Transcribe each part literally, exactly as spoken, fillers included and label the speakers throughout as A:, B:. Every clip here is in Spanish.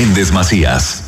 A: Méndez Macías.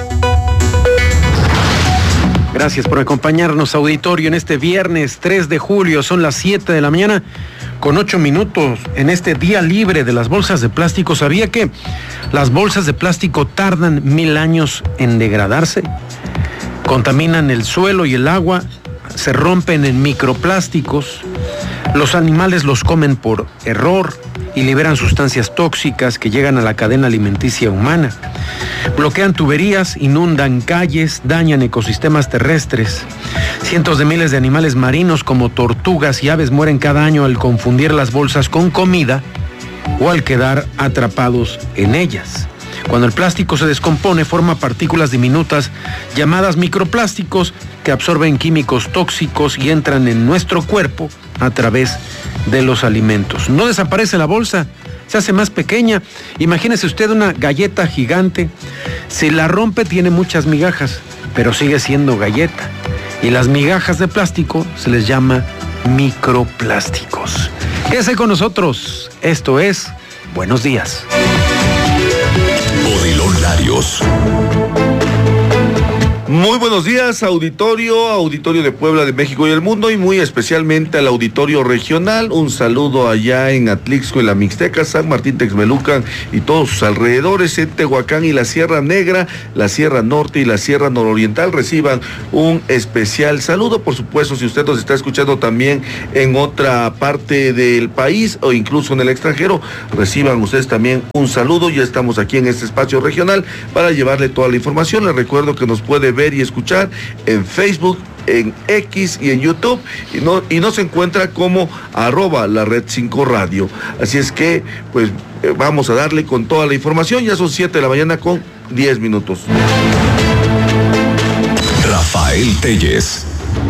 B: Gracias por acompañarnos, auditorio, en este viernes tres de julio. Son las siete de la mañana con ocho minutos en este día libre de las bolsas de plástico. ¿Sabía que las bolsas de plástico tardan mil años en degradarse? Contaminan el suelo y el agua, se rompen en microplásticos, los animales los comen por error y liberan sustancias tóxicas que llegan a la cadena alimenticia humana. Bloquean tuberías, inundan calles, dañan ecosistemas terrestres. Cientos de miles de animales marinos como tortugas y aves mueren cada año al confundir las bolsas con comida o al quedar atrapados en ellas. Cuando el plástico se descompone, forma partículas diminutas llamadas microplásticos que absorben químicos tóxicos y entran en nuestro cuerpo a través de los alimentos. No desaparece la bolsa, se hace más pequeña. Imagínese usted una galleta gigante. Si la rompe tiene muchas migajas, pero sigue siendo galleta. Y las migajas de plástico se les llama microplásticos. Quédese con nosotros. Esto es Buenos Días.
A: Odilon Larios.
C: Muy buenos días, auditorio, auditorio de Puebla, de México y el mundo, y muy especialmente al auditorio regional. Un saludo allá en Atlixco, en la Mixteca, San Martín Texmelucan y todos sus alrededores, en Tehuacán y la Sierra Negra, la Sierra Norte y la Sierra Nororiental. Reciban un especial saludo. Por supuesto, si usted nos está escuchando también en otra parte del país o incluso en el extranjero, reciban ustedes también un saludo. Ya estamos aquí en este espacio regional para llevarle toda la información. Les recuerdo que nos puede ver ver y escuchar en Facebook, en X y en YouTube, y no y nos encuentra como arroba la red cinco radio. Así es que pues eh, vamos a darle con toda la información. Ya son siete de la mañana con diez minutos.
A: Rafael Telles.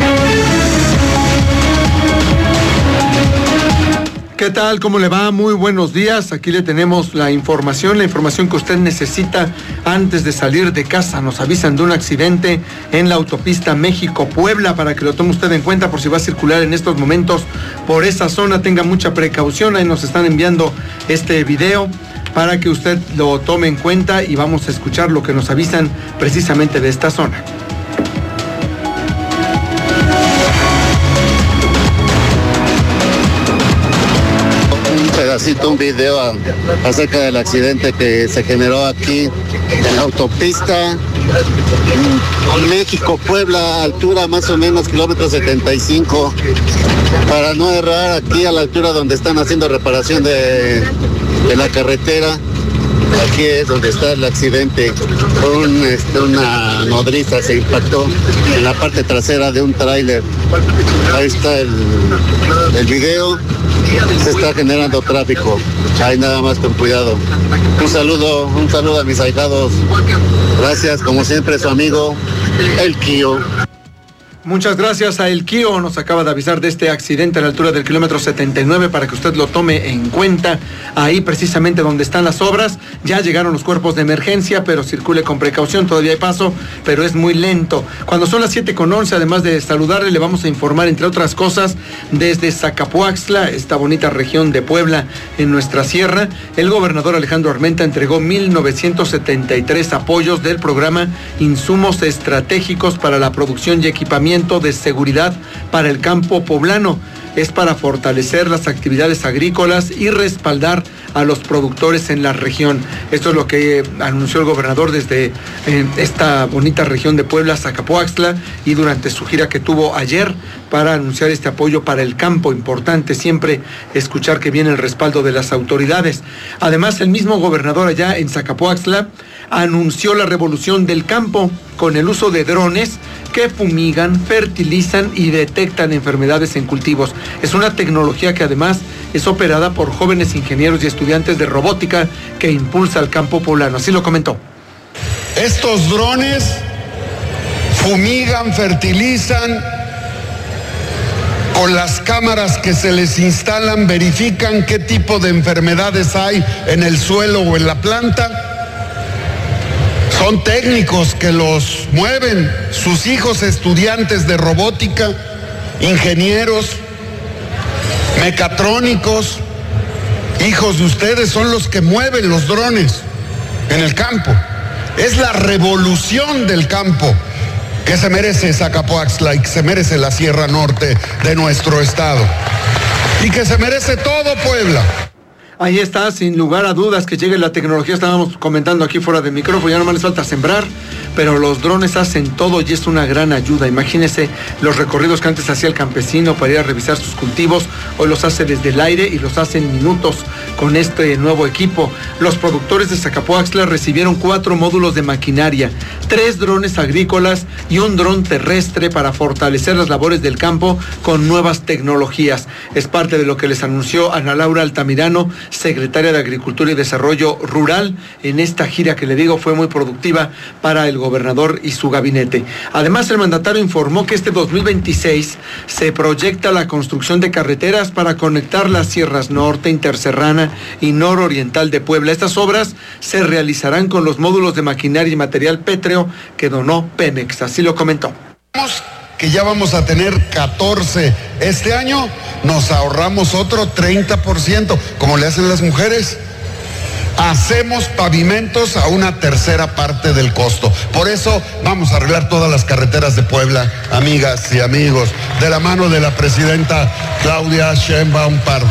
D: ¿Qué tal? ¿Cómo le va? Muy buenos días. Aquí le tenemos la información, la información que usted necesita antes de salir de casa. Nos avisan de un accidente en la autopista México-Puebla para que lo tome usted en cuenta por si va a circular en estos momentos por esa zona. Tenga mucha precaución. Ahí nos están enviando este video para que usted lo tome en cuenta y vamos a escuchar lo que nos avisan precisamente de esta zona.
E: Un video a, acerca del accidente que se generó aquí en la autopista México-Puebla, altura más o menos kilómetro setenta y cinco, para no errar, aquí a la altura donde están haciendo reparación de, de la carretera. Aquí es donde está el accidente. Un, este, una nodriza se impactó en la parte trasera de un tráiler. Ahí está el, el video. Se está generando tráfico. Ahí nada más con cuidado. Un saludo, un saludo a mis ahijados. Gracias, como siempre, su amigo El Kio.
D: Muchas gracias a El Kio, nos acaba de avisar de este accidente a la altura del kilómetro setenta y nueve para que usted lo tome en cuenta. Ahí precisamente donde están las obras, ya llegaron los cuerpos de emergencia, pero circule con precaución, todavía hay paso, pero es muy lento. Cuando son las siete con once, además de saludarle, le vamos a informar, entre otras cosas, desde Zacapuaxtla, esta bonita región de Puebla, en nuestra sierra, el gobernador Alejandro Armenta entregó mil novecientos setenta y tres apoyos del programa Insumos Estratégicos para la Producción y Equipamiento de Seguridad para el Campo Poblano. Es para fortalecer las actividades agrícolas y respaldar a los productores en la región. Esto es lo que anunció el gobernador desde eh, esta bonita región de Puebla, Zacapuaxtla, y durante su gira que tuvo ayer para anunciar este apoyo para el campo. Importante siempre escuchar que viene el respaldo de las autoridades. Además, el mismo gobernador allá en Zacapuaxtla anunció la revolución del campo con el uso de drones que fumigan, fertilizan y detectan enfermedades en cultivos. Es una tecnología que además es operada por jóvenes ingenieros y estudiantes de robótica que impulsa al campo poblano. Así lo comentó.
F: Estos drones fumigan, fertilizan, con las cámaras que se les instalan verifican qué tipo de enfermedades hay en el suelo o en la planta. Son técnicos que los mueven, sus hijos estudiantes de robótica, ingenieros, mecatrónicos, hijos de ustedes son los que mueven los drones en el campo. es la revolución del campo que se merece Zacapoaxtla y que se merece la Sierra Norte de nuestro estado y que se merece todo Puebla.
D: Ahí está, sin lugar a dudas, que llegue la tecnología. Estábamos comentando aquí fuera del micrófono, ya nomás les falta sembrar, pero los drones hacen todo y es una gran ayuda. Imagínense los recorridos que antes hacía el campesino para ir a revisar sus cultivos, hoy los hace desde el aire y los hace en minutos con este nuevo equipo. Los productores de Zacapoaxtla recibieron cuatro módulos de maquinaria, tres drones agrícolas y un dron terrestre para fortalecer las labores del campo con nuevas tecnologías. Es parte de lo que les anunció Ana Laura Altamirano, secretaria de Agricultura y Desarrollo Rural, en esta gira que le digo fue muy productiva para el gobernador y su gabinete. Además, el mandatario informó que este dos mil veintiséis se proyecta la construcción de carreteras para conectar las sierras norte, interserrana y nororiental de Puebla. Estas obras se realizarán con los módulos de maquinaria y material pétreo que donó Pemex, así lo comentó.
F: Que ya vamos a tener catorce. Este año nos ahorramos otro treinta por ciento, como le hacen las mujeres. Hacemos pavimentos a una tercera parte del costo. Por eso vamos a arreglar todas las carreteras de Puebla, amigas y amigos, de la mano de la presidenta Claudia Sheinbaum Pardo.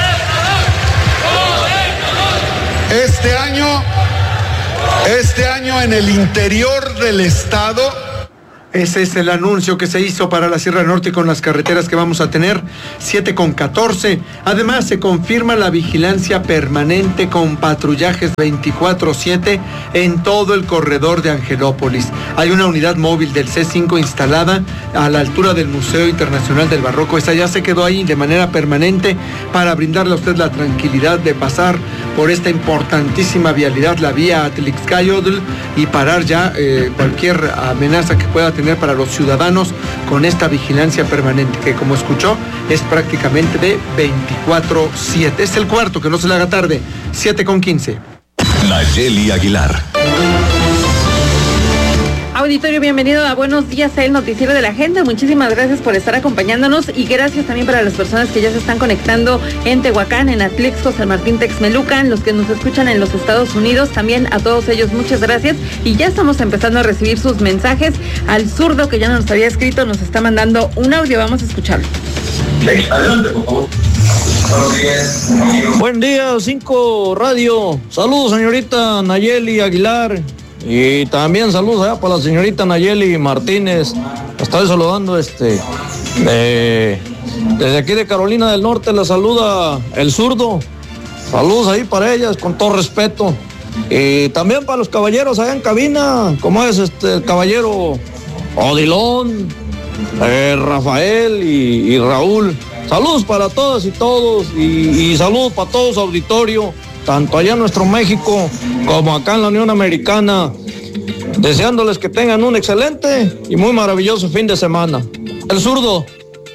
F: Este año, este año en el interior del estado,
D: ese es el anuncio que se hizo para la Sierra Norte con las carreteras que vamos a tener, siete con catorce. Además, se confirma la vigilancia permanente con patrullajes veinticuatro siete en todo el corredor de Angelópolis. Hay una unidad móvil del C cinco instalada a la altura del Museo Internacional del Barroco. Esa ya se quedó ahí de manera permanente para brindarle a usted la tranquilidad de pasar por esta importantísima vialidad, la vía Atlixcayotl, y parar ya eh, cualquier amenaza que pueda tener para los ciudadanos con esta vigilancia permanente, que como escuchó, es prácticamente de veinticuatro siete. Es el cuarto, que no se le haga tarde, siete con quince.
A: Nayeli Aguilar.
G: Auditorio, bienvenido a Buenos Días, el noticiero de la gente. Muchísimas gracias por estar acompañándonos y gracias también para las personas que ya se están conectando en Tehuacán, en Atlixco, San Martín, Texmelucan, los que nos escuchan en los Estados Unidos, también a todos ellos muchas gracias y ya estamos empezando a recibir sus mensajes. Al zurdo que ya nos había escrito nos está mandando un audio, vamos a escucharlo.
H: Adelante, por favor. Buen día, cinco Radio. Saludos, señorita Nayeli Aguilar. Y también saludos allá para la señorita Nayeli Martínez. Estoy saludando este eh, desde aquí de Carolina del Norte. La saluda el zurdo. Saludos ahí para ellas, con todo respeto. Y también para los caballeros allá en cabina, como es este el caballero Odilón, eh, Rafael y, y Raúl. Saludos para todas y todos y, y saludos para todos auditorio, tanto allá en nuestro México como acá en la Unión Americana, deseándoles que tengan un excelente y muy maravilloso fin de semana. El zurdo.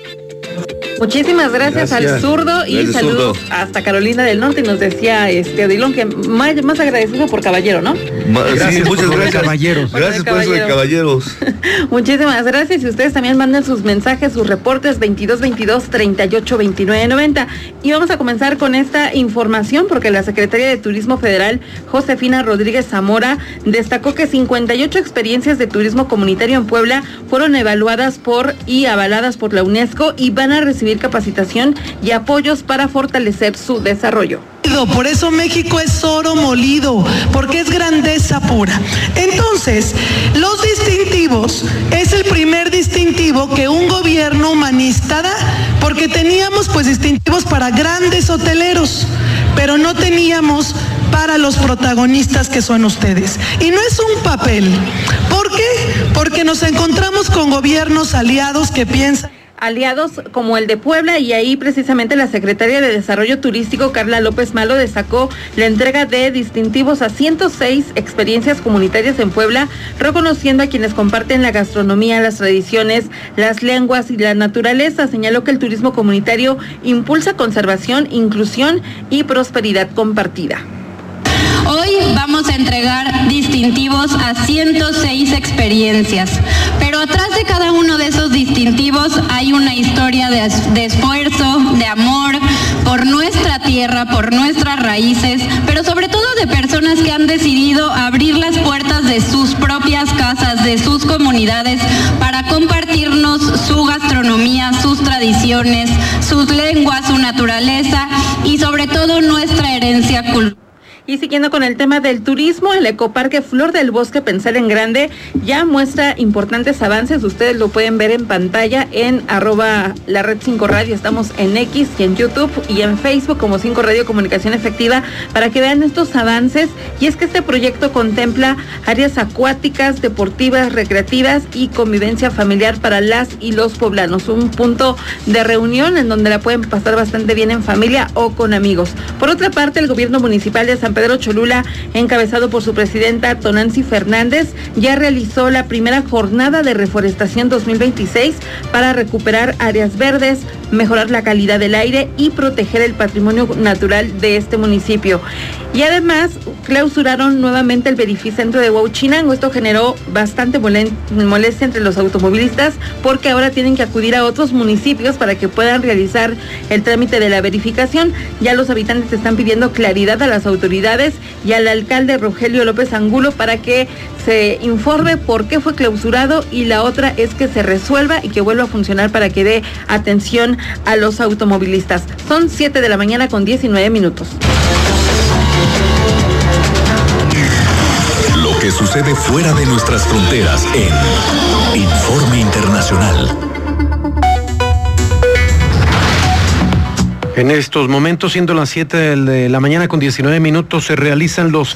G: Muchísimas gracias, gracias. al zurdo y el saludos zurdo. Hasta Carolina del Norte. Y nos decía este Odilón que más, más agradecido por caballero, ¿no?
C: Gracias, sí, muchas gracias.
B: Caballeros.
C: Gracias por eso de caballeros.
G: Muchísimas gracias. Y ustedes también manden sus mensajes, sus reportes veintidós veintidós treinta y ocho veintinueve noventa. Y vamos a comenzar con esta información porque la Secretaría de Turismo Federal, Josefina Rodríguez Zamora, destacó que cincuenta y ocho experiencias de turismo comunitario en Puebla fueron evaluadas por y avaladas por la UNESCO y van a recibir capacitación y apoyos para fortalecer su desarrollo.
I: Por eso México es oro molido, porque es grandeza pura. Entonces, los distintivos es el primer distintivo que un gobierno humanista da, porque teníamos pues distintivos para grandes hoteleros, pero no teníamos para los protagonistas que son ustedes. Y no es un papel. ¿Por qué? Porque nos encontramos con gobiernos aliados que piensan
G: aliados como el de Puebla, y ahí precisamente la secretaria de Desarrollo Turístico, Carla López Malo, destacó la entrega de distintivos a ciento seis experiencias comunitarias en Puebla, reconociendo a quienes comparten la gastronomía, las tradiciones, las lenguas y la naturaleza. Señaló que el turismo comunitario impulsa conservación, inclusión y prosperidad compartida.
J: Hoy vamos a entregar distintivos a ciento seis experiencias, pero atrás de cada uno de esos distintivos hay una historia de, de esfuerzo, de amor por nuestra tierra, por nuestras raíces, pero sobre todo de personas que han decidido abrir las puertas de de sus propias casas, de sus comunidades, para compartirnos su gastronomía, sus tradiciones, sus lenguas, su naturaleza y sobre todo nuestra herencia cultural.
G: Y siguiendo con el tema del turismo, el Ecoparque Flor del Bosque Pensar en Grande ya muestra importantes avances. Ustedes lo pueden ver en pantalla en arroba la red cinco radio. Estamos en X y en YouTube y en Facebook como cinco Radio Comunicación Efectiva para que vean estos avances. Y es que este proyecto contempla áreas acuáticas, deportivas, recreativas y convivencia familiar para las y los poblanos. Un punto de reunión en donde la pueden pasar bastante bien en familia o con amigos. Por otra parte, el gobierno municipal de San Pedro Cholula, encabezado por su presidenta Tonancy Fernández, ya realizó la primera jornada de reforestación dos mil veintiséis para recuperar áreas verdes, mejorar la calidad del aire y proteger el patrimonio natural de este municipio. Y además clausuraron nuevamente el verificentro de Huauchinango. Esto generó bastante molestia entre los automovilistas porque ahora tienen que acudir a otros municipios para que puedan realizar el trámite de la verificación. Ya los habitantes están pidiendo claridad a las autoridades y al alcalde Rogelio López Angulo para que se informe por qué fue clausurado, y la otra es que se resuelva y que vuelva a funcionar para que dé atención a los automovilistas. Son siete de la mañana con diecinueve minutos.
A: Lo que sucede fuera de nuestras fronteras en Informe Internacional.
B: En estos momentos, siendo las siete de la mañana con diecinueve minutos, se realizan los